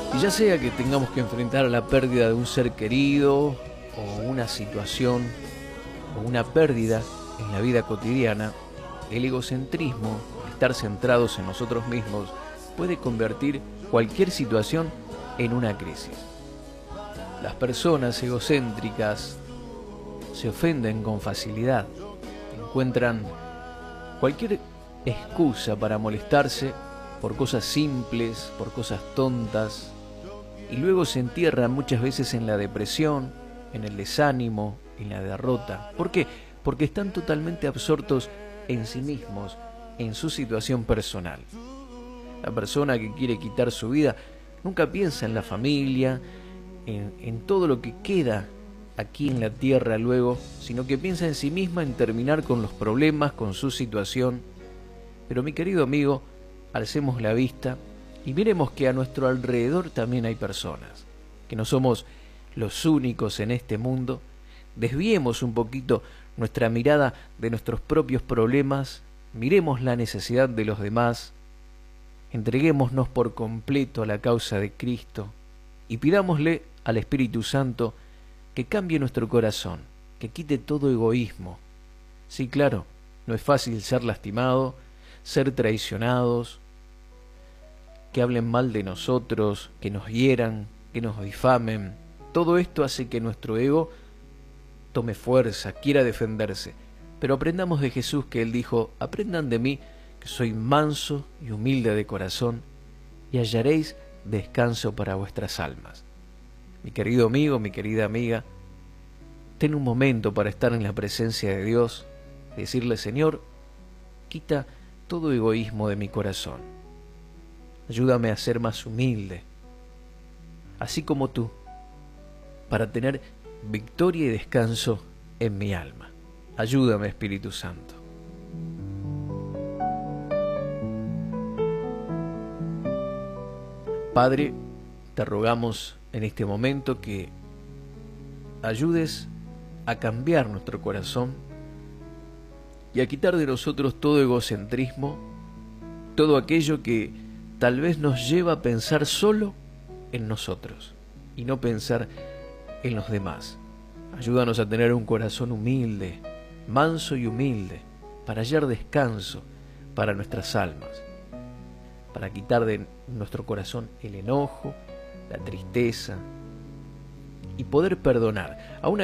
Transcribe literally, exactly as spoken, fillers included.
Y ya sea que tengamos que enfrentar a la pérdida de un ser querido o una situación o una pérdida en la vida cotidiana, el egocentrismo, estar centrados en nosotros mismos, puede convertir cualquier situación en una crisis. Las personas egocéntricas se ofenden con facilidad, encuentran cualquier excusa para molestarse por cosas simples, por cosas tontas, y luego se entierran muchas veces en la depresión, en el desánimo, en la derrota. ¿Por qué? Porque están totalmente absortos en sí mismos, en su situación personal. La persona que quiere quitar su vida nunca piensa en la familia, en, en todo lo que queda aquí en la tierra luego, sino que piensa en sí misma, en terminar con los problemas, con su situación. Pero mi querido amigo, alcemos la vista y miremos que a nuestro alrededor también hay personas, que no somos los únicos en este mundo. Desviemos un poquito nuestra mirada de nuestros propios problemas, miremos la necesidad de los demás, entreguémonos por completo a la causa de Cristo y pidámosle al Espíritu Santo que cambie nuestro corazón, que quite todo egoísmo. Sí, claro, no es fácil ser lastimado, ser traicionados, que hablen mal de nosotros, que nos hieran, que nos difamen. Todo esto hace que nuestro ego tome fuerza, quiera defenderse. Pero aprendamos de Jesús, que Él dijo: aprendan de mí, que soy manso y humilde de corazón, y hallaréis descanso para vuestras almas. Mi querido amigo, mi querida amiga, ten un momento para estar en la presencia de Dios, decirle: Señor, quita todo egoísmo de mi corazón. Ayúdame a ser más humilde, así como tú, para tener victoria y descanso en mi alma. Ayúdame, Espíritu Santo. Padre, te rogamos en este momento que ayudes a cambiar nuestro corazón y a quitar de nosotros todo egocentrismo, todo aquello que tal vez nos lleva a pensar solo en nosotros y no pensar en los demás. Ayúdanos a tener un corazón humilde, manso y humilde, para hallar descanso para nuestras almas, para quitar de nuestro corazón el enojo, la tristeza y poder perdonar. Aún